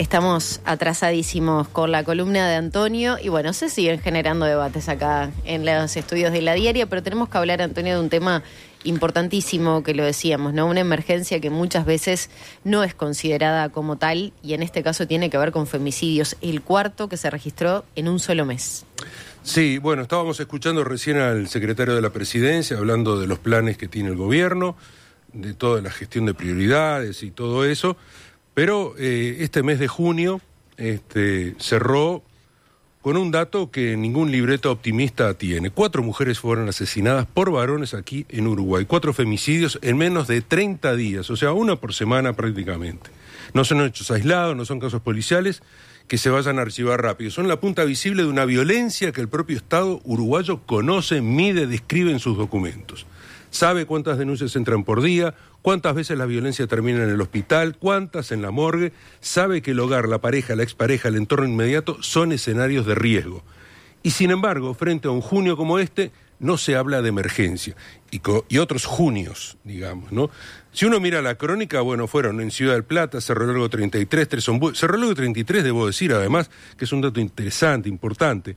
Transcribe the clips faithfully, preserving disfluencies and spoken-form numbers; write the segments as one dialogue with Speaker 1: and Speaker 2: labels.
Speaker 1: Estamos atrasadísimos con la columna de Antonio y bueno, se siguen generando debates acá en los estudios de La Diaria, pero tenemos que hablar, Antonio, de un tema importantísimo que lo decíamos, ¿no? Una emergencia que muchas veces no es considerada como tal y en este caso tiene que ver con femicidios, el cuarto que se registró en un solo mes.
Speaker 2: Sí, bueno, estábamos escuchando recién al secretario de la Presidencia hablando de los planes que tiene el gobierno, de toda la gestión de prioridades y todo eso. Pero eh, este mes de junio este, cerró con un dato que ningún libreto optimista tiene. Cuatro mujeres fueron asesinadas por varones aquí en Uruguay. Cuatro femicidios en menos de treinta días, o sea, una por semana prácticamente. No son hechos aislados, no son casos policiales que se vayan a archivar rápido. Son la punta visible de una violencia que el propio Estado uruguayo conoce, mide, describe en sus documentos. Sabe cuántas denuncias entran por día, cuántas veces la violencia termina en el hospital, cuántas en la morgue. Sabe que el hogar, la pareja, la expareja, el entorno inmediato son escenarios de riesgo. Y sin embargo, frente a un junio como este, no se habla de emergencia. Y, co- y otros junios, digamos, ¿no? Si uno mira la crónica, bueno, fueron en Ciudad del Plata, Cerro Largo treinta y tres, Tres Ombú. Cerro Largo treinta y tres, debo decir, además, que es un dato interesante, importante.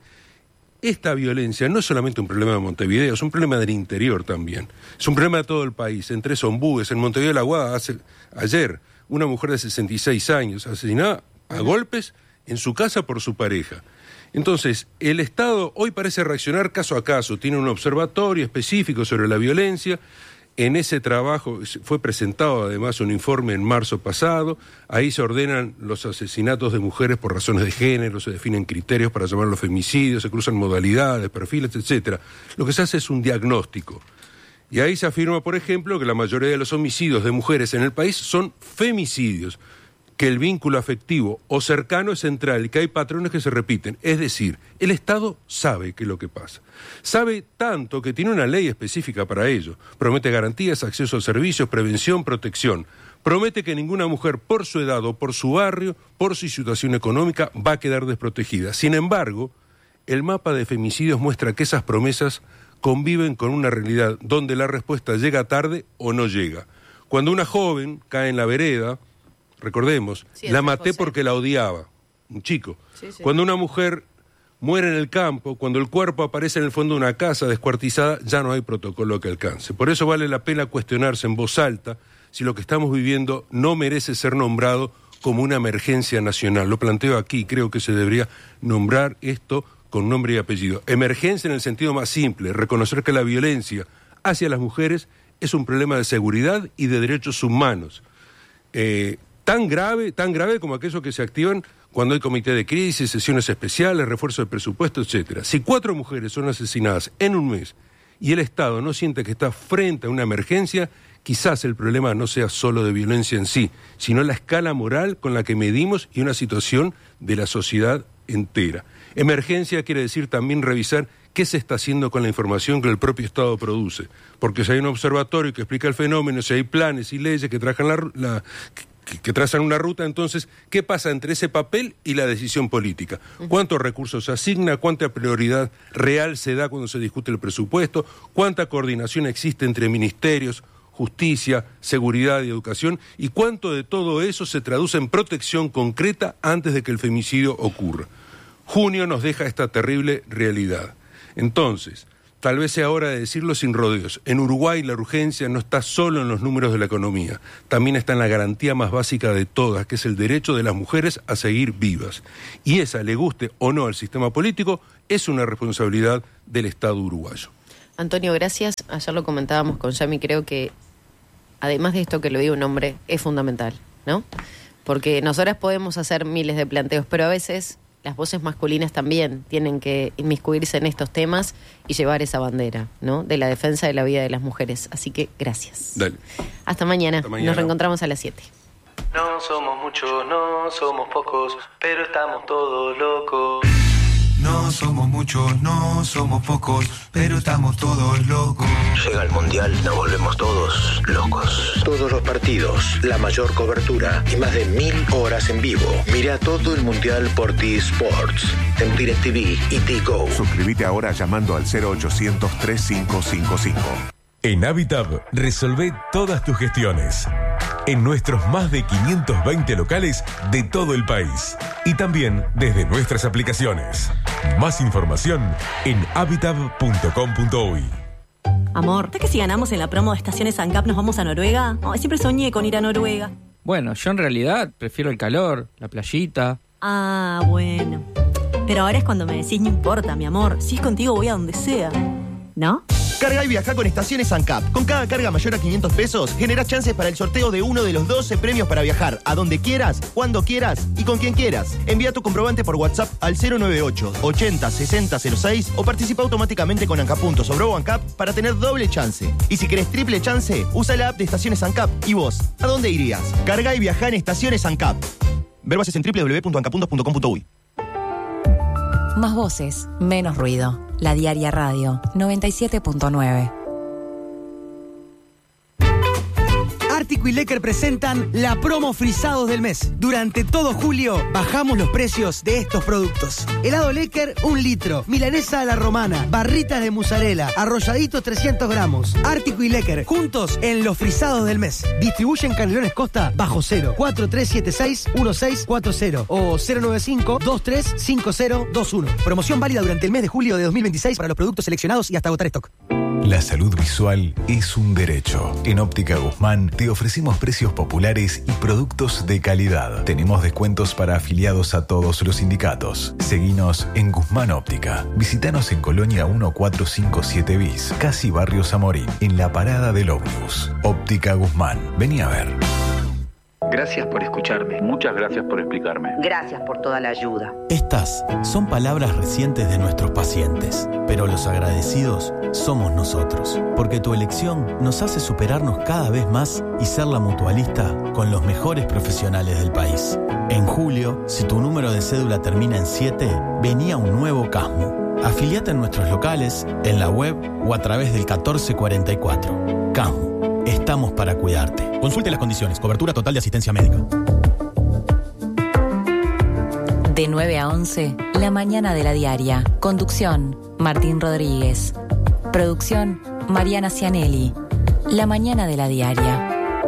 Speaker 2: Esta violencia no es solamente un problema de Montevideo, es un problema del interior también. Es un problema de todo el país. En Tres Ombúes, en Montevideo de la Guada, hace, ayer, una mujer de sesenta y seis años asesinada a golpes en su casa por su pareja. Entonces, el Estado hoy parece reaccionar caso a caso. Tiene un observatorio específico sobre la violencia. En ese trabajo fue presentado además un informe en marzo pasado. Ahí se ordenan los asesinatos de mujeres por razones de género, se definen criterios para llamar los femicidios, se cruzan modalidades, perfiles, etcétera. Lo que se hace es un diagnóstico. Y ahí se afirma, por ejemplo, que la mayoría de los homicidios de mujeres en el país son femicidios, que el vínculo afectivo o cercano es central y que hay patrones que se repiten. Es decir, el Estado sabe qué es lo que pasa. Sabe tanto que tiene una ley específica para ello. Promete garantías, acceso a servicios, prevención, protección. Promete que ninguna mujer por su edad o por su barrio, por su situación económica, va a quedar desprotegida. Sin embargo, el mapa de femicidios muestra que esas promesas conviven con una realidad donde la respuesta llega tarde o no llega. Cuando una joven cae en la vereda, recordemos, sí, la maté José. Porque la odiaba, un chico. Sí, sí. Cuando una mujer muere en el campo, cuando el cuerpo aparece en el fondo de una casa descuartizada, ya no hay protocolo que alcance. Por eso vale la pena cuestionarse en voz alta si lo que estamos viviendo no merece ser nombrado como una emergencia nacional. Lo planteo aquí, creo que se debería nombrar esto con nombre y apellido. Emergencia en el sentido más simple, reconocer que la violencia hacia las mujeres es un problema de seguridad y de derechos humanos. Eh, tan grave, tan grave como aquellos que se activan cuando hay comité de crisis, sesiones especiales, refuerzo de presupuesto, etcétera. Si cuatro mujeres son asesinadas en un mes y el Estado no siente que está frente a una emergencia, quizás el problema no sea solo de violencia en sí, sino la escala moral con la que medimos y una situación de la sociedad entera. Emergencia quiere decir también revisar qué se está haciendo con la información que el propio Estado produce. Porque si hay un observatorio que explica el fenómeno, si hay planes y leyes que trajan la, la que, que trazan una ruta, entonces, ¿qué pasa entre ese papel y la decisión política? ¿Cuántos recursos se asigna? ¿Cuánta prioridad real se da cuando se discute el presupuesto? ¿Cuánta coordinación existe entre ministerios, justicia, seguridad y educación? ¿Y cuánto de todo eso se traduce en protección concreta antes de que el femicidio ocurra? Junio nos deja esta terrible realidad. Entonces, tal vez sea hora de decirlo sin rodeos. En Uruguay la urgencia no está solo en los números de la economía, también está en la garantía más básica de todas, que es el derecho de las mujeres a seguir vivas. Y esa, le guste o no al sistema político, es una responsabilidad del Estado uruguayo.
Speaker 1: Antonio, gracias. Ayer lo comentábamos con Yami, creo que además de esto que lo diga un hombre, es fundamental, ¿no? Porque nosotras podemos hacer miles de planteos, pero a veces las voces masculinas también tienen que inmiscuirse en estos temas y llevar esa bandera, ¿no? De la defensa de la vida de las mujeres. Así que gracias.
Speaker 2: Dale.
Speaker 1: Hasta mañana.
Speaker 2: Hasta mañana.
Speaker 1: Nos reencontramos a las siete.
Speaker 3: No somos muchos, no somos pocos, pero estamos todos locos.
Speaker 4: No somos muchos, no somos pocos, pero estamos todos locos.
Speaker 5: Llega el Mundial, nos volvemos todos locos. Todos los partidos, la mayor cobertura y más de mil horas en vivo. Mira todo el Mundial por T-Sports, en DirecTV y T-Go.
Speaker 6: Suscríbete ahora llamando al cero ochocientos treinta y cinco cincuenta y cinco.
Speaker 7: En Habitat resolvé todas tus gestiones. en nuestros más de quinientos veinte locales de todo el país y también desde nuestras aplicaciones. Más información en habitab punto com punto uy.
Speaker 8: Amor, ¿sabes que si ganamos en la promo de Estaciones ANCAP nos vamos a Noruega? Oh, siempre soñé con ir a Noruega.
Speaker 9: Bueno, yo en realidad prefiero el calor, la playita.
Speaker 8: Ah, bueno. Pero ahora es cuando me decís, no importa, mi amor. Si es contigo voy a donde sea. ¿No?
Speaker 10: Carga y viaja con Estaciones ANCAP. Con cada carga mayor a quinientos pesos, generás chances para el sorteo de uno de los doce premios para viajar a donde quieras, cuando quieras y con quien quieras. Envía tu comprobante por WhatsApp al cero noventa y ocho, ochenta, sesenta cero seis o participa automáticamente con ANCAP puntos o Brobo ANCAP para tener doble chance. Y si querés triple chance, usa la app de Estaciones ANCAP. ¿Y vos? ¿A dónde irías? Carga y viaja en Estaciones ANCAP. Ver bases en doble u doble u doble u punto anca puntos punto com punto uy.
Speaker 11: Más voces, menos ruido. La Diaria Radio, noventa y siete punto nueve.
Speaker 12: Ártico y Lecker presentan la promo Frisados del mes. Durante todo julio bajamos los precios de estos productos. Helado Lecker, un litro. Milanesa a la romana. Barritas de mozzarella. Arrolladitos trescientos gramos. Ártico y Lecker, juntos en los Frisados del mes. Distribuyen Canelones Costa bajo cero. cuatro tres siete seis uno seis cuatro cero o cero nueve cinco dos tres cinco cero dos uno. Promoción válida durante el mes de julio de dos mil veintiséis para los productos seleccionados y hasta agotar stock.
Speaker 6: La salud visual es un derecho. En Óptica Guzmán te ofrecemos precios populares y productos de calidad. Tenemos descuentos para afiliados a todos los sindicatos. Seguinos en Guzmán Óptica. Visítanos en Colonia mil cuatrocientos cincuenta y siete bis, casi Barrio Zamorín, en la parada del ómnibus. Óptica Guzmán. Vení a ver.
Speaker 13: Gracias por escucharme.
Speaker 14: Muchas gracias por explicarme.
Speaker 15: Gracias por toda la ayuda.
Speaker 16: Estas son palabras recientes de nuestros pacientes, pero los agradecidos somos nosotros, porque tu elección nos hace superarnos cada vez más y ser la mutualista con los mejores profesionales del país. En julio, si tu número de cédula termina en siete, venía un nuevo Casmu. Afiliate en nuestros locales, en la web o a través del catorce cuarenta y cuatro. Casmu. Estamos para cuidarte. Consulte las condiciones. Cobertura total de asistencia médica.
Speaker 11: De nueve a once, La Mañana de la Diaria. Conducción, Martín Rodríguez. Producción, Mariana Cianelli. La Mañana de la Diaria.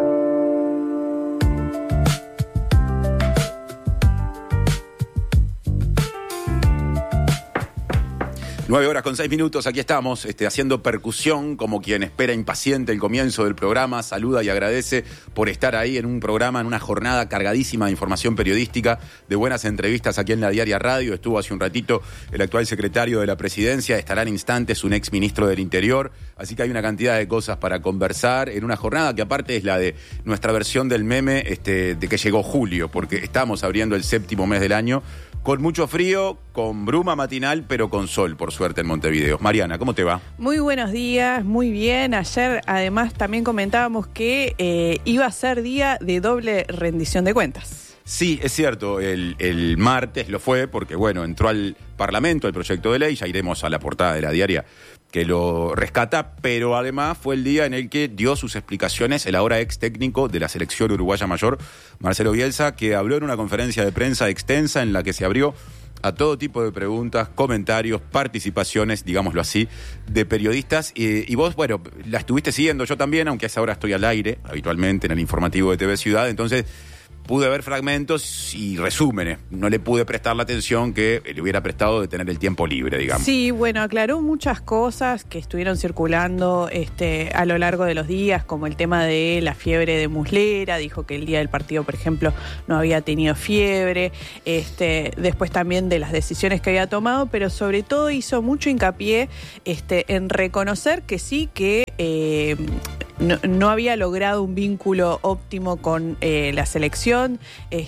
Speaker 17: Nueve horas con seis minutos, aquí estamos, este, haciendo percusión como quien espera impaciente el comienzo del programa, saluda y agradece por estar ahí en un programa, en una jornada cargadísima de información periodística, de buenas entrevistas aquí en la Diaria Radio. Estuvo hace un ratito el actual secretario de la Presidencia, estará en instantes un ex ministro del Interior, así que hay una cantidad de cosas para conversar en una jornada que aparte es la de nuestra versión del meme este, de que llegó julio, porque estamos abriendo el séptimo mes del año, con mucho frío, con bruma matinal, pero con sol, por suerte, en Montevideo. Mariana, ¿cómo te va?
Speaker 18: Muy buenos días, muy bien. Ayer, además, también comentábamos que eh, iba a ser día de doble rendición de cuentas.
Speaker 17: Sí, es cierto, el, el martes lo fue, porque, bueno, entró al Parlamento el proyecto de ley, ya iremos a la portada de la Diaria que lo rescata, pero además fue el día en el que dio sus explicaciones el ahora ex técnico de la selección uruguaya mayor, Marcelo Bielsa, que habló en una conferencia de prensa extensa en la que se abrió a todo tipo de preguntas, comentarios, participaciones, digámoslo así, de periodistas. Y, y vos, bueno, la estuviste siguiendo yo también, aunque a esa hora estoy al aire, habitualmente en el informativo de T V Ciudad, entonces pude ver fragmentos y resúmenes. No le pude prestar la atención que le hubiera prestado de tener el tiempo libre, digamos.
Speaker 18: Sí, bueno, aclaró muchas cosas que estuvieron circulando este, a lo largo de los días, como el tema de la fiebre de Muslera. Dijo que el día del partido, por ejemplo, no había tenido fiebre. Este, después también de las decisiones que había tomado, pero sobre todo hizo mucho hincapié este, en reconocer que sí, que eh, no, no había logrado un vínculo óptimo con eh, la selección.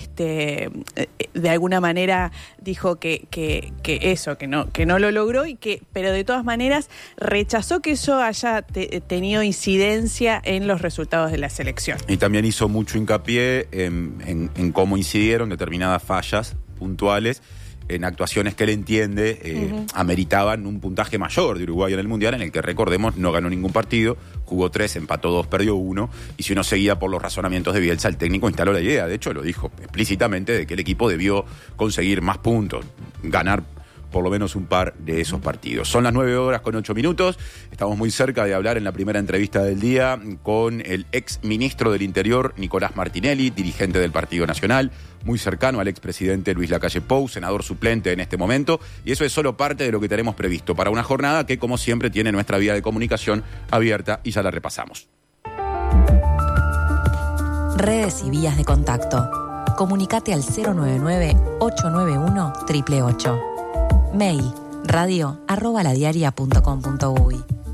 Speaker 18: Este, de alguna manera dijo que, que, que eso, que no, que no lo logró, y que, pero de todas maneras rechazó que eso haya te, tenido incidencia en los resultados de la selección.
Speaker 17: Y también hizo mucho hincapié en, en, en cómo incidieron determinadas fallas puntuales en actuaciones que él entiende eh, uh-huh. ameritaban un puntaje mayor de Uruguay en el Mundial, en el que, recordemos, no ganó ningún partido, jugó tres, empató dos, perdió uno, y si uno seguía por los razonamientos de Bielsa, el técnico instaló la idea, de hecho lo dijo explícitamente, de que el equipo debió conseguir más puntos, ganar por lo menos un par de esos partidos. Son las nueve horas con ocho minutos. Estamos muy cerca de hablar en la primera entrevista del día con el ex ministro del Interior, Nicolás Martinelli, dirigente del Partido Nacional, muy cercano al expresidente Luis Lacalle Pou, senador suplente en este momento, y eso es solo parte de lo que tenemos previsto para una jornada que, como siempre, tiene nuestra vía de comunicación abierta y ya la repasamos.
Speaker 11: Redes y vías de contacto. Comunicate al cero nueve nueve, ocho nueve uno, ocho ocho ocho. Mail radio arroba ladiaria punto com punto uy.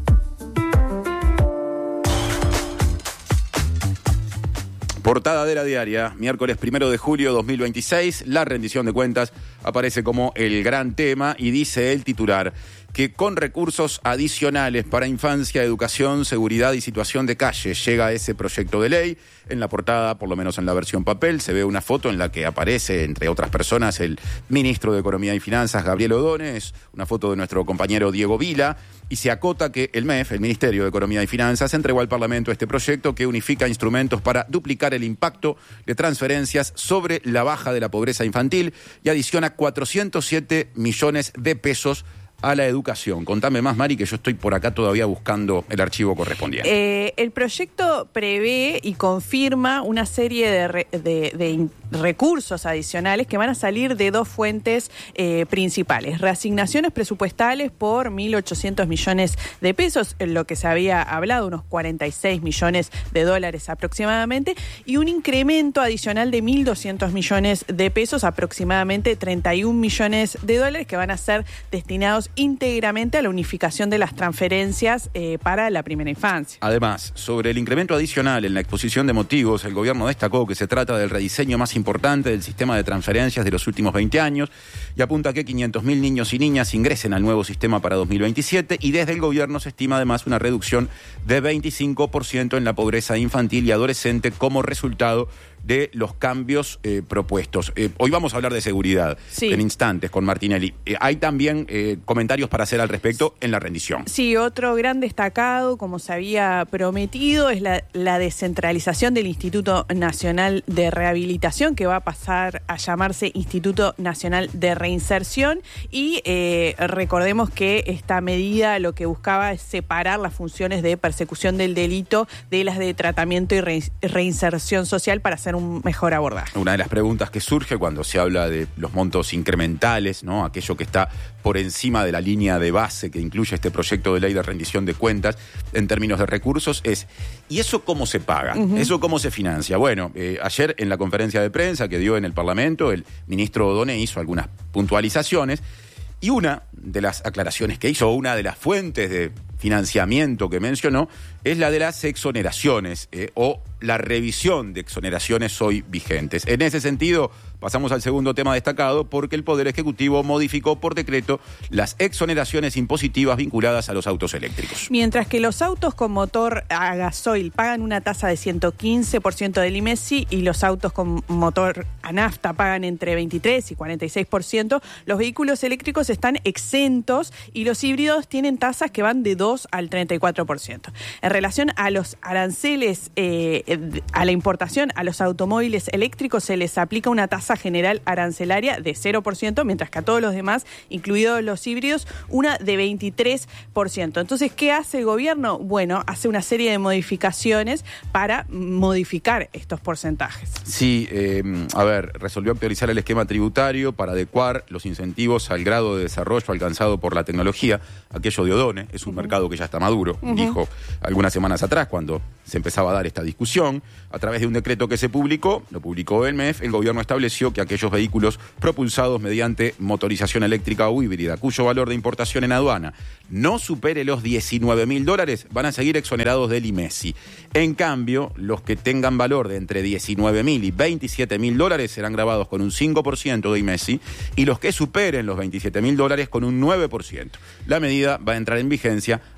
Speaker 17: Portada de La Diaria, miércoles primero de julio de dos mil veintiséis, la rendición de cuentas aparece como el gran tema y dice el titular que con recursos adicionales para infancia, educación, seguridad y situación de calle llega ese proyecto de ley. En la portada, por lo menos en la versión papel, se ve una foto en la que aparece, entre otras personas, el ministro de Economía y Finanzas, Gabriel Ordóñez, una foto de nuestro compañero Diego Vila, y se acota que el M E F, el Ministerio de Economía y Finanzas, entregó al Parlamento este proyecto que unifica instrumentos para duplicar el impacto de transferencias sobre la baja de la pobreza infantil y adiciona cuatrocientos siete millones de pesos a la educación. Contame más, Mari, que yo estoy por acá todavía buscando el archivo correspondiente.
Speaker 18: Eh, el proyecto prevé y confirma una serie de, re, de, de recursos adicionales que van a salir de dos fuentes eh, principales. Reasignaciones presupuestales por mil ochocientos millones de pesos, en lo que se había hablado, unos cuarenta y seis millones de dólares aproximadamente, y un incremento adicional de mil doscientos millones de pesos, aproximadamente treinta y un millones de dólares, que van a ser destinados íntegramente a la unificación de las transferencias eh, para la primera infancia.
Speaker 17: Además, sobre el incremento adicional en la exposición de motivos, el gobierno destacó que se trata del rediseño más importante del sistema de transferencias de los últimos veinte años y apunta que quinientos mil niños y niñas ingresen al nuevo sistema para dos mil veintisiete, y desde el gobierno se estima además una reducción de veinticinco por ciento en la pobreza infantil y adolescente como resultado de los cambios eh, propuestos. Eh, hoy vamos a hablar de seguridad
Speaker 18: sí.
Speaker 17: en instantes con Martinelli. Eh, hay también eh, comentarios para hacer al respecto en la rendición.
Speaker 18: Sí, otro gran destacado, como se había prometido, es la, la descentralización del Instituto Nacional de Rehabilitación, que va a pasar a llamarse Instituto Nacional de Reinserción, y eh, recordemos que esta medida lo que buscaba es separar las funciones de persecución del delito de las de tratamiento y re, reinserción social para hacer un mejor abordaje.
Speaker 17: Una de las preguntas que surge cuando se habla de los montos incrementales, ¿no? Aquello que está por encima de la línea de base que incluye este proyecto de ley de rendición de cuentas en términos de recursos es, ¿y eso cómo se paga? Uh-huh. ¿Eso cómo se financia? Bueno, eh, ayer en la conferencia de prensa que dio en el Parlamento, el ministro Ordóñez hizo algunas puntualizaciones, y una de las aclaraciones que hizo, una de las fuentes de financiamiento que mencionó, es la de las exoneraciones eh, o la revisión de exoneraciones hoy vigentes. En ese sentido, pasamos al segundo tema destacado, porque el Poder Ejecutivo modificó por decreto las exoneraciones impositivas vinculadas a los autos eléctricos.
Speaker 18: Mientras que los autos con motor a gasoil pagan una tasa de ciento quince por ciento del I M E S I y los autos con motor a nafta pagan entre veintitrés y cuarenta y seis por ciento, los vehículos eléctricos están exentos y los híbridos tienen tasas que van de dos al treinta y cuatro por ciento. En relación a los aranceles eh, a la importación a los automóviles eléctricos se les aplica una tasa general arancelaria de cero por ciento, mientras que a todos los demás, incluidos los híbridos, una de veintitrés por ciento. Entonces, ¿qué hace el gobierno? Bueno, hace una serie de modificaciones para modificar estos porcentajes.
Speaker 17: Sí, eh, a ver, resolvió actualizar el esquema tributario para adecuar los incentivos al grado de desarrollo alcanzado por la tecnología. Aquello de Ordóñez es un uh-huh. mercado que ya está maduro, uh-huh. dijo algunas semanas atrás cuando se empezaba a dar esta discusión. A través de un decreto que se publicó, lo publicó el M E F, el gobierno estableció que aquellos vehículos propulsados mediante motorización eléctrica o híbrida, cuyo valor de importación en aduana no supere los diecinueve mil dólares, van a seguir exonerados del I M E S I. En cambio, los que tengan valor de entre diecinueve mil y veintisiete mil dólares serán grabados con un cinco por ciento de I M E S I y los que superen los veintisiete mil dólares con un nueve por ciento. La medida va a entrar en vigencia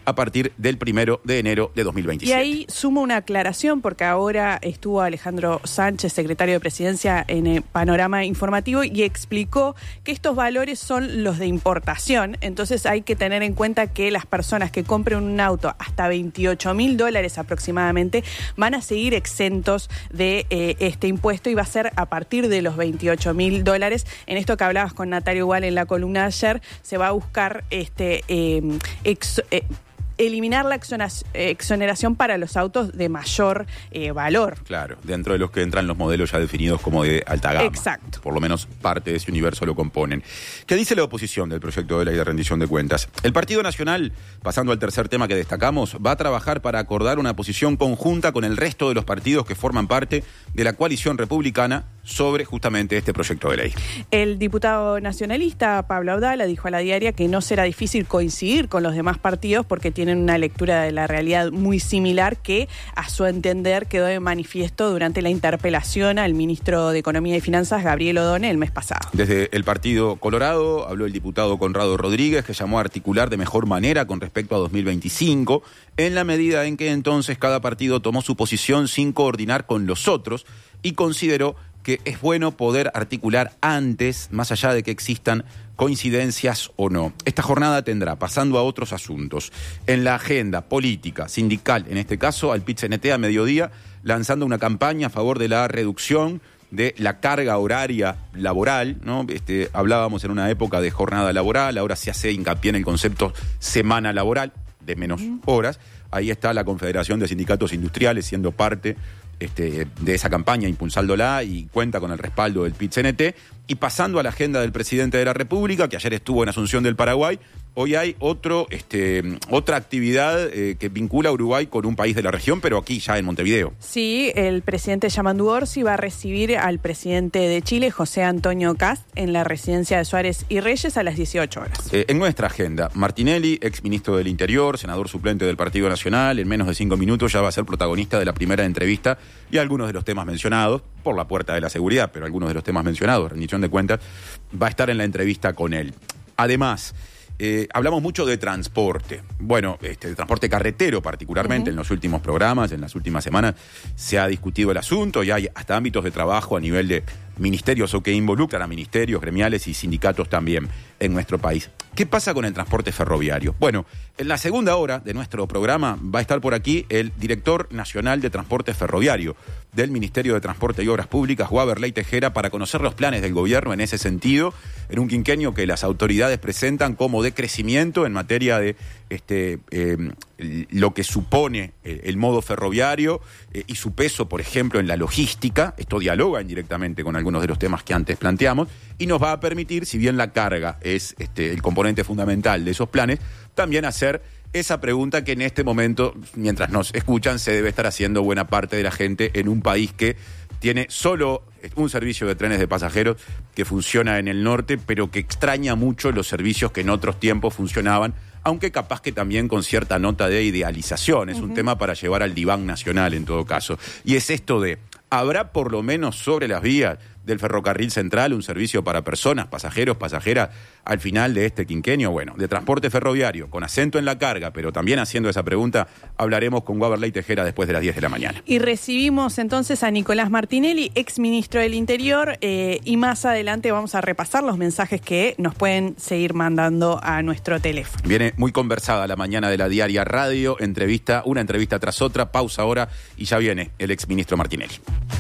Speaker 17: a partir del primero de enero de dos mil veintisiete.
Speaker 18: Y ahí sumo una aclaración, porque ahora estuvo Alejandro Sánchez, secretario de Presidencia, en el Panorama Informativo y explicó que estos valores son los de importación. Entonces hay que tener en cuenta que las personas que compren un auto hasta veintiocho mil dólares aproximadamente van a seguir exentos de eh, este impuesto, y va a ser a partir de los veintiocho mil dólares. En esto que hablabas con Natalia igual en la columna de ayer, se va a buscar este eh, ex, eh, eliminar la exoneración para los autos de mayor eh, valor.
Speaker 17: Claro, dentro de los que entran los modelos ya definidos como de alta gama.
Speaker 18: Exacto.
Speaker 17: Por lo menos parte de ese universo lo componen. ¿Qué dice la oposición del proyecto de ley de rendición de cuentas? El Partido Nacional, pasando al tercer tema que destacamos, va a trabajar para acordar una posición conjunta con el resto de los partidos que forman parte de la coalición republicana sobre justamente este proyecto de ley.
Speaker 18: El diputado nacionalista Pablo Abdala dijo a La Diaria que no será difícil coincidir con los demás partidos porque tienen una lectura de la realidad muy similar, que a su entender quedó de manifiesto durante la interpelación al ministro de Economía y Finanzas, Gabriel Odone, el mes pasado.
Speaker 17: Desde el Partido Colorado habló el diputado Conrado Rodríguez, que llamó a articular de mejor manera con respecto a dos mil veinticinco, en la medida en que entonces cada partido tomó su posición sin coordinar con los otros, y consideró que es bueno poder articular antes, más allá de que existan coincidencias o no. Esta jornada tendrá, pasando a otros asuntos, en la agenda política, sindical, en este caso, al P I T C N T a mediodía, lanzando una campaña a favor de la reducción de la carga horaria laboral, ¿no? Este, hablábamos en una época de jornada laboral, ahora se hace hincapié en el concepto semana laboral, de menos horas. Ahí está la Confederación de Sindicatos Industriales siendo parte Este, de esa campaña, impulsándola, y cuenta con el respaldo del P I T C N T. Y pasando a la agenda del presidente de la República, que ayer estuvo en Asunción del Paraguay, hoy hay otro, este, otra actividad eh, que vincula a Uruguay con un país de la región, pero aquí ya en Montevideo.
Speaker 18: Sí, el presidente Yamandu Orsi va a recibir al presidente de Chile, José Antonio Kast, en la residencia de Suárez y Reyes a las dieciocho horas.
Speaker 17: Eh, en nuestra agenda, Martinelli, ex ministro del Interior, senador suplente del Partido Nacional, en menos de cinco minutos ya va a ser protagonista de la primera entrevista y algunos de los temas mencionados, por la puerta de la seguridad, pero algunos de los temas mencionados, rendición de cuentas, va a estar en la entrevista con él. Además, Eh, hablamos mucho de transporte. Bueno, este, de transporte carretero particularmente, uh-huh. En los últimos programas, en las últimas semanas, se ha discutido el asunto y hay hasta ámbitos de trabajo a nivel de ministerios o que involucran a ministerios, gremiales y sindicatos también en nuestro país. ¿Qué pasa con el transporte ferroviario? Bueno, en la segunda hora de nuestro programa va a estar por aquí el director nacional de transporte ferroviario del Ministerio de Transporte y Obras Públicas, Waberley Tejera, para conocer los planes del gobierno en ese sentido, en un quinquenio que las autoridades presentan como de crecimiento en materia de este, eh, lo que supone el, el modo ferroviario eh, y su peso, por ejemplo, en la logística. Esto dialoga indirectamente con algunos de los temas que antes planteamos y nos va a permitir, si bien la carga es este, el componente fundamental de esos planes, también hacer esa pregunta que en este momento, mientras nos escuchan, se debe estar haciendo buena parte de la gente en un país que tiene solo un servicio de trenes de pasajeros que funciona en el norte, pero que extraña mucho los servicios que en otros tiempos funcionaban, aunque capaz que también con cierta nota de idealización. Es uh-huh. un tema para llevar al diván nacional en todo caso. Y es esto de, ¿habrá por lo menos sobre las vías del ferrocarril central un servicio para personas, pasajeros, pasajeras al final de este quinquenio? Bueno, de transporte ferroviario, con acento en la carga, pero también haciendo esa pregunta, hablaremos con Waberley Tejera después de las diez de la mañana.
Speaker 18: Y recibimos entonces a Nicolás Martinelli, ex ministro del Interior, eh, y más adelante vamos a repasar los mensajes que nos pueden seguir mandando a nuestro teléfono.
Speaker 17: Viene muy conversada la mañana de la Diaria Radio, entrevista, una entrevista tras otra, pausa ahora y ya viene el ex ministro Martinelli.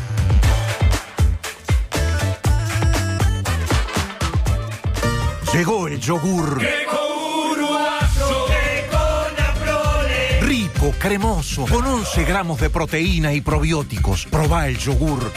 Speaker 14: Llegó el yogur. Rico, cremoso, con once gramos de proteína y probióticos. Probá el yogur.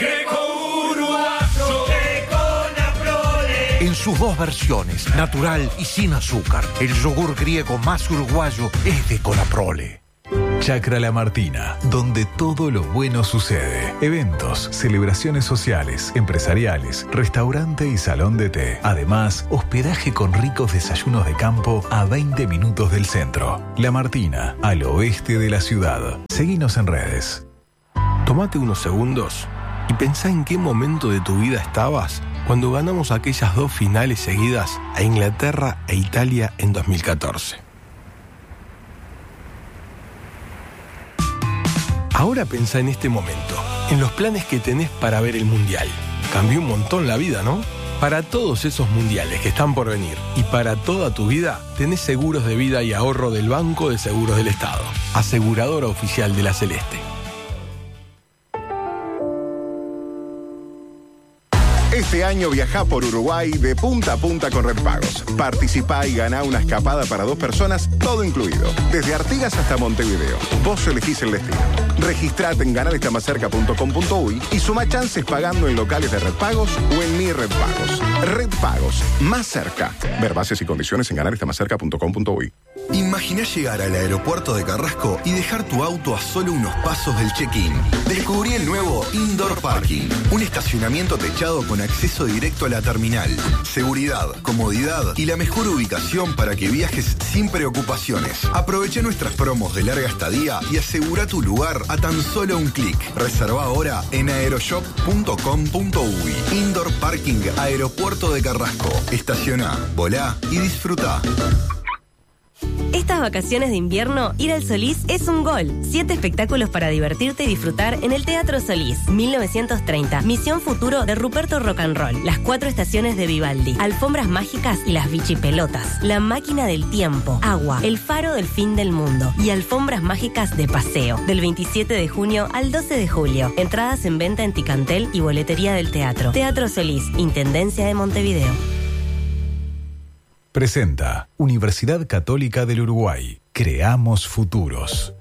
Speaker 14: En sus dos versiones, natural y sin azúcar. El yogur griego más uruguayo es de Conaprole.
Speaker 6: Chacra La Martina, donde todo lo bueno sucede. Eventos, celebraciones sociales, empresariales, restaurante y salón de té. Además, hospedaje con ricos desayunos de campo a veinte minutos del centro. La Martina, al oeste de la ciudad. Seguinos en redes.
Speaker 19: Tómate unos segundos y pensá en qué momento de tu vida estabas cuando ganamos aquellas dos finales seguidas a Inglaterra e Italia en dos mil catorce. Ahora pensá en este momento, en los planes que tenés para ver el Mundial. Cambió un montón la vida, ¿no? Para todos esos mundiales que están por venir y para toda tu vida, tenés seguros de vida y ahorro del Banco de Seguros del Estado, aseguradora oficial de la Celeste.
Speaker 20: Este año viajá por Uruguay de punta a punta con Redpagos. Participá y ganá una escapada para dos personas, todo incluido. Desde Artigas hasta Montevideo. Vos elegís el destino. Registrate en ganar está más cerca punto com punto uy y suma chances pagando en locales de Redpagos o en Mi Redpagos. Redpagos, más cerca. Ver bases y condiciones en ganar está más cerca punto com punto uy.
Speaker 21: Imaginá llegar al aeropuerto de Carrasco y dejar tu auto a solo unos pasos del check-in. Descubrí el nuevo Indoor Parking, un estacionamiento techado con acceso directo a la terminal, seguridad, comodidad y la mejor ubicación para que viajes sin preocupaciones. Aprovecha nuestras promos de larga estadía y asegura tu lugar a tan solo un clic. Reserva ahora en aeroshop punto com punto uy. Indoor Parking Aeropuerto de Carrasco. Estacioná, volá y disfrutá.
Speaker 22: Estas vacaciones de invierno, ir al Solís es un gol. Siete espectáculos para divertirte y disfrutar en el Teatro Solís. mil novecientos treinta. Misión Futuro de Ruperto Rock and Roll. Las cuatro estaciones de Vivaldi. Alfombras mágicas y las bichipelotas. La máquina del tiempo. Agua. El faro del fin del mundo. Y alfombras mágicas de paseo. Del veintisiete de junio al doce de julio. Entradas en venta en Ticantel y boletería del teatro. Teatro Solís. Intendencia de Montevideo.
Speaker 6: Presenta Universidad Católica del Uruguay. Creamos futuros.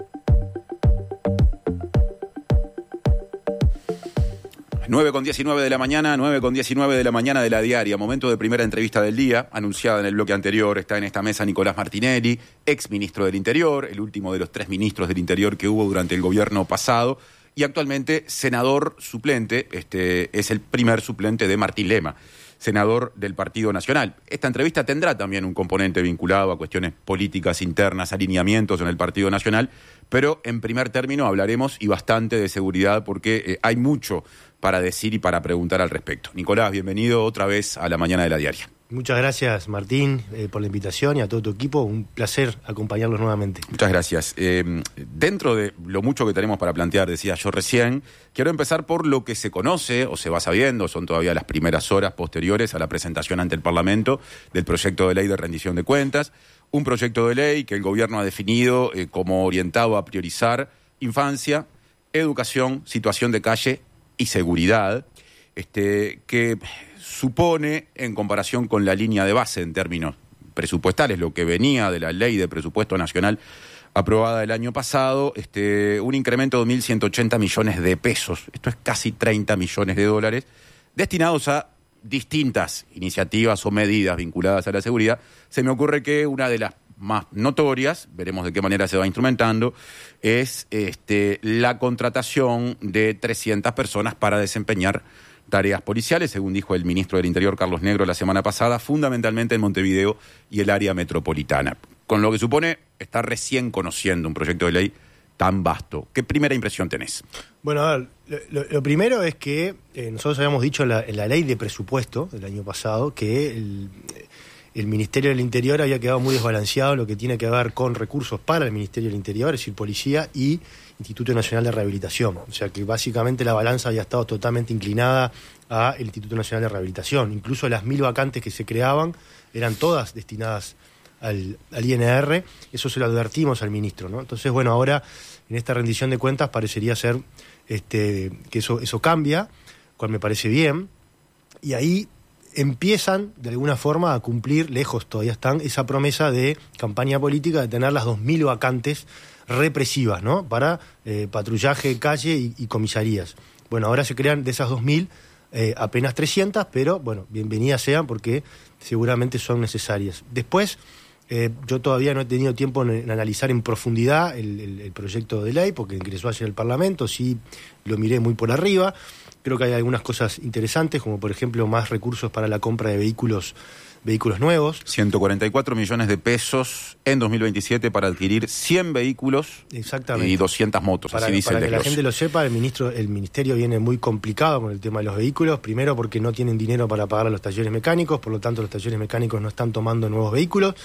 Speaker 17: nueve con diecinueve de la mañana, nueve con diecinueve de la mañana de la diaria. Momento de primera entrevista del día, anunciada en el bloque anterior. Está en esta mesa Nicolás Martinelli, ex ministro del Interior, el último de los tres ministros del Interior que hubo durante el gobierno pasado, y actualmente senador suplente. Este es el primer suplente de Martín Lema, senador del Partido Nacional. Esta entrevista tendrá también un componente vinculado a cuestiones políticas internas, alineamientos en el Partido Nacional, pero en primer término hablaremos y bastante de seguridad porque eh, hay mucho para decir y para preguntar al respecto. Nicolás, bienvenido otra vez a la mañana de la diaria.
Speaker 23: Muchas gracias, Martín, eh, por la invitación y a todo tu equipo. Un placer acompañarlos nuevamente.
Speaker 17: Muchas gracias. Eh, dentro de lo mucho que tenemos para plantear, decía yo recién, quiero empezar por lo que se conoce o se va sabiendo, son todavía las primeras horas posteriores a la presentación ante el Parlamento del proyecto de ley de rendición de cuentas, un proyecto de ley que el gobierno ha definido eh, como orientado a priorizar infancia, educación, situación de calle y seguridad, este, que supone, en comparación con la línea de base en términos presupuestales, lo que venía de la Ley de Presupuesto Nacional aprobada el año pasado, este, un incremento de mil ciento ochenta millones de pesos, esto es casi treinta millones de dólares, destinados a distintas iniciativas o medidas vinculadas a la seguridad. Se me ocurre que una de las más notorias, veremos de qué manera se va instrumentando, es este, la contratación de trescientas personas para desempeñar tareas policiales, según dijo el ministro del Interior, Carlos Negro, la semana pasada, fundamentalmente en Montevideo y el área metropolitana. Con lo que supone estar recién conociendo un proyecto de ley tan vasto. ¿Qué primera impresión tenés?
Speaker 23: Bueno, a ver, lo, lo primero es que eh, nosotros habíamos dicho en la, en la ley de presupuesto del año pasado que el, el Ministerio del Interior había quedado muy desbalanceado en lo que tiene que ver con recursos para el Ministerio del Interior, es decir, policía y Instituto Nacional de Rehabilitación. O sea que básicamente la balanza había estado totalmente inclinada al Instituto Nacional de Rehabilitación. Incluso las mil vacantes que se creaban eran todas destinadas al, al I N R. Eso se lo advertimos al ministro, ¿no? Entonces, bueno, ahora en esta rendición de cuentas parecería ser este, que eso, eso cambia, cual me parece bien. Y ahí empiezan de alguna forma a cumplir, lejos todavía están, esa promesa de campaña política de tener las dos mil vacantes represivas, ¿no? Para eh, patrullaje de calle y, y comisarías. Bueno, ahora se crean de esas dos mil eh, apenas trescientas, pero bueno, bienvenidas sean porque seguramente son necesarias. Después, eh, yo todavía no he tenido tiempo en, en analizar en profundidad el, el, el proyecto de ley porque ingresó ayer al Parlamento, sí lo miré muy por arriba. Creo que hay algunas cosas interesantes, como por ejemplo más recursos para la compra de vehículos vehículos nuevos.
Speaker 17: ciento cuarenta y cuatro millones de pesos en dos mil veintisiete para adquirir cien vehículos.
Speaker 23: Exactamente.
Speaker 17: Y doscientas motos,
Speaker 23: para,
Speaker 17: así dice
Speaker 23: para
Speaker 17: el
Speaker 23: que la gente lo sepa, el ministro, el ministerio viene muy complicado con el tema de los vehículos, primero porque no tienen dinero para pagar a los talleres mecánicos, por lo tanto los talleres mecánicos no están tomando nuevos vehículos.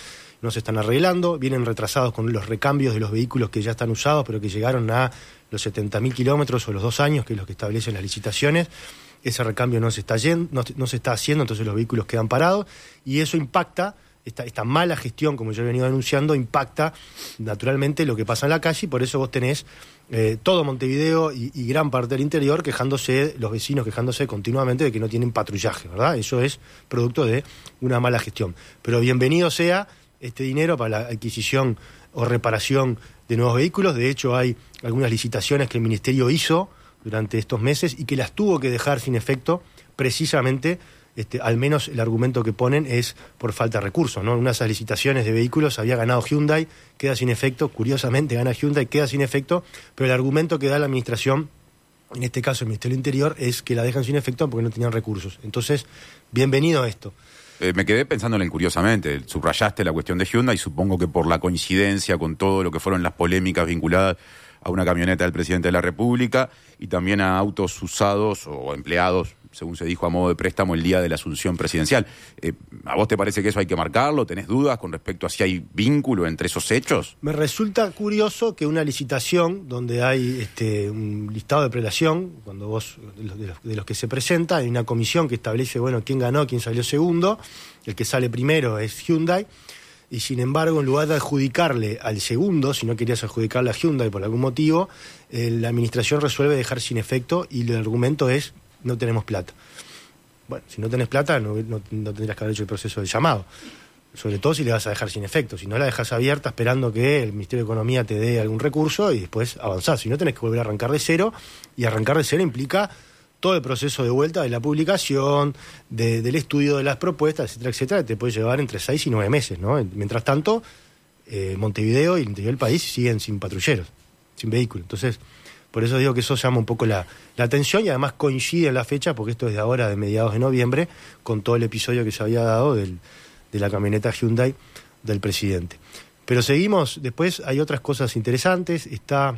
Speaker 23: no se están arreglando, vienen retrasados con los recambios de los vehículos que ya están usados, pero que llegaron a los setenta mil kilómetros o los dos años, que es lo que establecen las licitaciones. Ese recambio no se está yendo, no, no se está haciendo, entonces los vehículos quedan parados, y eso impacta, esta, esta mala gestión, como yo he venido anunciando, impacta naturalmente lo que pasa en la calle, y por eso vos tenés eh, todo Montevideo y, y gran parte del interior quejándose, los vecinos quejándose continuamente de que no tienen patrullaje, ¿verdad? Eso es producto de una mala gestión. Pero bienvenido sea este dinero para la adquisición o reparación de nuevos vehículos. De hecho, hay algunas licitaciones que el Ministerio hizo durante estos meses y que las tuvo que dejar sin efecto, precisamente, este, al menos el argumento que ponen es por falta de recursos, ¿no? En una de esas licitaciones de vehículos había ganado Hyundai, queda sin efecto, curiosamente gana Hyundai, queda sin efecto, pero el argumento que da la administración, en este caso el Ministerio del Interior, es que la dejan sin efecto porque no tenían recursos. Entonces, bienvenido a esto.
Speaker 17: Eh, me quedé pensando en curiosamente, subrayaste la cuestión de Hyundai, supongo que por la coincidencia con todo lo que fueron las polémicas vinculadas a una camioneta del presidente de la República y también a autos usados o empleados, según se dijo, a modo de préstamo el día de la asunción presidencial. Eh, ¿A vos te parece que eso hay que marcarlo? ¿Tenés dudas con respecto a si hay vínculo entre esos hechos?
Speaker 23: Me resulta curioso que una licitación donde hay este, un listado de prelación, cuando vos de los, de, los, de los que se presenta, hay una comisión que establece, bueno, quién ganó, quién salió segundo, el que sale primero es Hyundai, y sin embargo, en lugar de adjudicarle al segundo, si no querías adjudicarle a Hyundai por algún motivo, eh, la administración resuelve dejar sin efecto y el argumento es: no tenemos plata. Bueno, si no tenés plata, no, no, no tendrías que haber hecho el proceso de llamado. Sobre todo si le vas a dejar sin efecto. Si no, la dejas abierta esperando que el Ministerio de Economía te dé algún recurso y después avanzás. Si no, tenés que volver a arrancar de cero, y arrancar de cero implica todo el proceso de vuelta de la publicación, de, del estudio de las propuestas, etcétera, etcétera, que te puede llevar entre seis y nueve meses, ¿no? Mientras tanto, eh, Montevideo y el interior del país siguen sin patrulleros, sin vehículos. Entonces, por eso digo que eso llama un poco la, la atención, y además coincide en la fecha, porque esto es de ahora, de mediados de noviembre, con todo el episodio que se había dado del, de la camioneta Hyundai del presidente. Pero seguimos, después hay otras cosas interesantes, está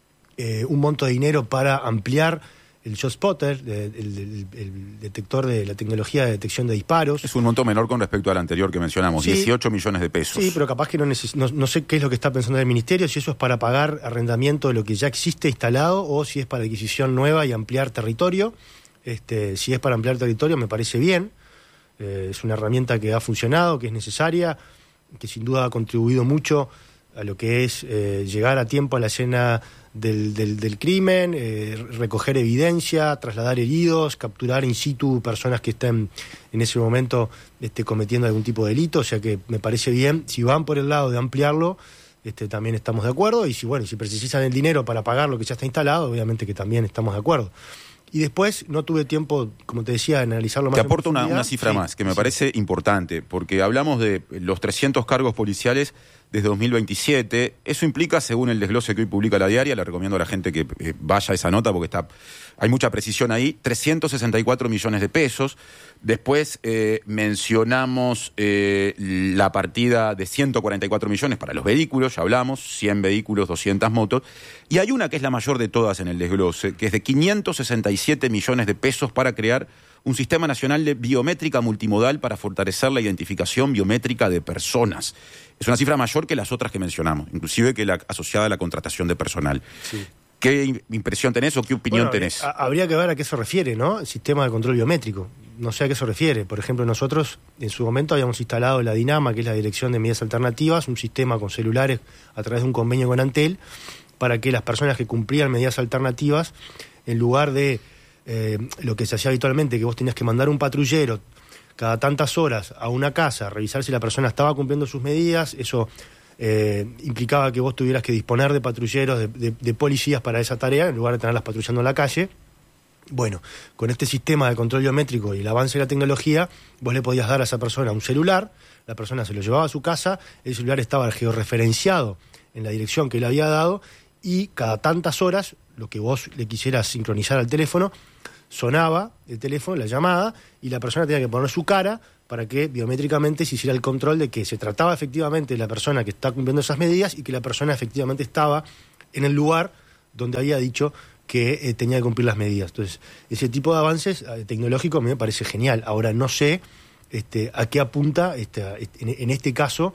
Speaker 23: eh, un monto de dinero para ampliar el ShotSpotter, el, el, el detector de la tecnología de detección de disparos.
Speaker 17: Es un monto menor con respecto al anterior que mencionamos, sí, dieciocho millones de pesos.
Speaker 23: Sí, pero capaz que no, neces- no no sé qué es lo que está pensando el Ministerio, si eso es para pagar arrendamiento de lo que ya existe instalado o si es para adquisición nueva y ampliar territorio. Este, si es para ampliar territorio me parece bien, eh, es una herramienta que ha funcionado, que es necesaria, que sin duda ha contribuido mucho a lo que es eh, llegar a tiempo a la escena del, del, del crimen, eh, recoger evidencia, trasladar heridos, capturar in situ personas que estén en ese momento este, cometiendo algún tipo de delito. O sea que me parece bien. Si van por el lado de ampliarlo, este, también estamos de acuerdo, y si bueno, si precisan el dinero para pagar lo que ya está instalado, obviamente que también estamos de acuerdo. Y después no tuve tiempo, como te decía, de analizarlo más.
Speaker 17: Te aporto una, una cifra sí, más, que me sí. parece importante, porque hablamos de los trescientos cargos policiales desde dos mil veintisiete. Eso implica, según el desglose que hoy publica La Diaria, le recomiendo a la gente que eh, vaya a esa nota porque está, hay mucha precisión ahí, trescientos sesenta y cuatro millones de pesos. Después eh, mencionamos eh, la partida de ciento cuarenta y cuatro millones para los vehículos, ya hablamos, cien vehículos, doscientas motos. Y hay una que es la mayor de todas en el desglose, que es de quinientos sesenta y siete millones de pesos para crear un sistema nacional de biométrica multimodal para fortalecer la identificación biométrica de personas. Es una cifra mayor que las otras que mencionamos, inclusive que la asociada a la contratación de personal. Sí. ¿Qué impresión tenés o qué opinión bueno, tenés?
Speaker 23: Habría que ver a qué se refiere, ¿no? El sistema de control biométrico. No sé a qué se refiere. Por ejemplo, nosotros en su momento habíamos instalado la DINAMA, que es la Dirección de Medidas Alternativas, un sistema con celulares a través de un convenio con Antel, para que las personas que cumplían medidas alternativas, en lugar de eh, lo que se hacía habitualmente, que vos tenías que mandar un patrullero cada tantas horas a una casa a revisar si la persona estaba cumpliendo sus medidas, eso eh, implicaba que vos tuvieras que disponer de patrulleros, de, de, de policías para esa tarea, en lugar de tenerlas patrullando en la calle. Bueno, con este sistema de control biométrico y el avance de la tecnología, vos le podías dar a esa persona un celular, la persona se lo llevaba a su casa, el celular estaba georreferenciado en la dirección que le había dado, y cada tantas horas, lo que vos le quisieras sincronizar al teléfono, sonaba el teléfono, la llamada, y la persona tenía que poner su cara para que biométricamente se hiciera el control de que se trataba efectivamente de la persona que está cumpliendo esas medidas y que la persona efectivamente estaba en el lugar donde había dicho que eh, tenía que cumplir las medidas. Entonces, ese tipo de avances eh, tecnológicos me parece genial. Ahora, no sé este, a qué apunta este, en, en este caso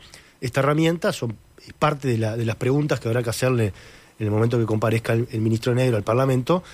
Speaker 23: esta herramienta, son es parte de, la, de las preguntas que habrá que hacerle en el momento que comparezca el, el ministro Negro al Parlamento,